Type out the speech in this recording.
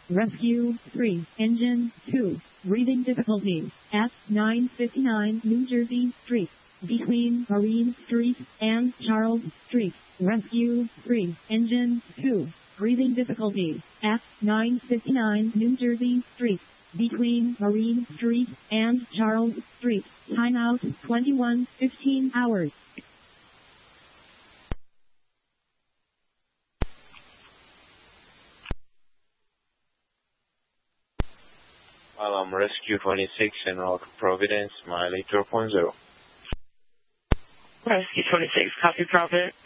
Rescue 3, Engine 2, breathing difficulties at 959 New Jersey Street, between Marine Street and Charles Street. Rescue 3, Engine 2, breathing difficulties at 959 New Jersey Street, between Marine Street and Charles Street. Timeout 21:15 hours. Rescue 26 en route Providence, mileage 0.0. Rescue 26, copy Providence.